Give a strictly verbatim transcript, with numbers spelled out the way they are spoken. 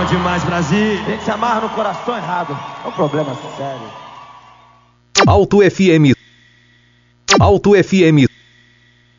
demais, Brasil. A gente se amarra no coração errado. É um problema sério. Alto F M. Alto F M.